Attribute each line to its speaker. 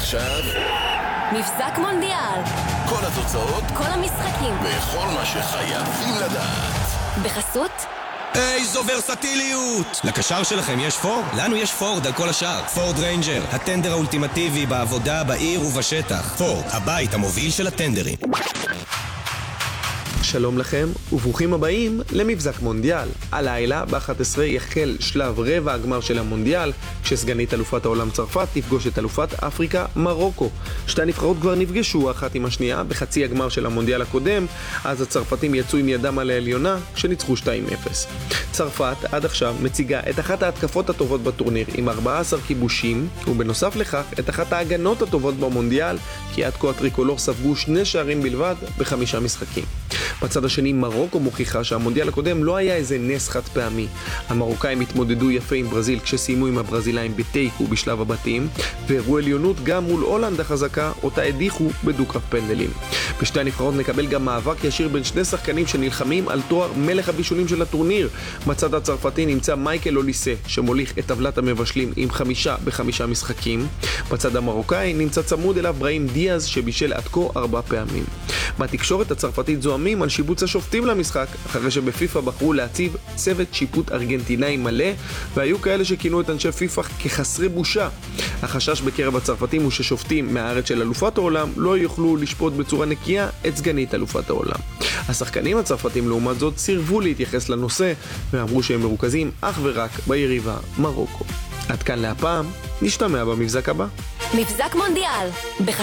Speaker 1: ועכשיו,
Speaker 2: מבזק מונדיאל.
Speaker 1: כל התוצאות,
Speaker 2: כל המשחקים.
Speaker 1: וכל מה שחייבים לדעת.
Speaker 2: בחסות?
Speaker 3: איזו ורסטיליות! לקשר שלכם יש פורד? לנו יש פורד על כל השאר. פורד ריינג'ר, הטנדר האולטימטיבי בעבודה, בעיר ובשטח. פורד, הבית המוביל של הטנדרים.
Speaker 4: שלום לכם וברוכים הבאים למבזק מונדיאל. הלילה ב-11 יחל שלב רבע הגמר של המונדיאל, כשסגנית אלופת העולם צרפת תפגוש את אלופת אפריקה מרוקו. שתי הנבחרות כבר נפגשו אחת עם השנייה בחצי הגמר של המונדיאל הקודם, אז הצרפתים יצאו עם ידם על העליונה שניצחו 2-0. צרפת עד עכשיו מציגה את אחת ההתקפות הטובות בטורניר עם 14 כיבושים, ובנוסף לכך את אחת ההגנות הטובות במונדיאל, כי עד כה הטריקולור ספגו 2 שערים בלבד ב5 משחקים. בצד השני מרוקו מוכיחה שהמונדיאל הקודם לא היה איזה נס חד פעמי. המרוקאים התמודדו יפה עם ברזיל כשסיימו עם הברזילאים בתיקו בשלב הבתים, והראו עליונות גם מול הולנד החזקה, אותה הדיחו בדו-קרב פנדלים. בשתי הנבחרות נקבל גם מאבק ישיר בין שני שחקנים שנלחמים על תואר מלך הבישולים של הטורניר. בצד הצרפתי נמצא מייקל אוליסה שמוליך את טבלת המבשלים עם 5 ב5 משחקים. בצד המרוקאי נמצא צמוד אליו ברהים דיאז שבישל עד כה 4 פעמים. בתקשורת הצרפתית זוהמים על שיבוץ השופטים למשחק, אחרי שבפיפה בחרו להציב צוות שיפוט ארגנטינאי מלא, והיו כאלה שכינו את אנשי פיפה כחסרי בושה. החשש בקרב הצרפתים הוא ששופטים מהארץ של אלופת העולם לא יוכלו לשפוט בצורה נקייה את סגנית אלופת העולם. השחקנים הצרפתים לעומת זאת סירבו להתייחס לנושא, ואמרו שהם מרוכזים אך ורק ביריבה מרוקו. עד כאן להפעם, נשתמע במבזק הבא.
Speaker 2: מבזק מונדיאל.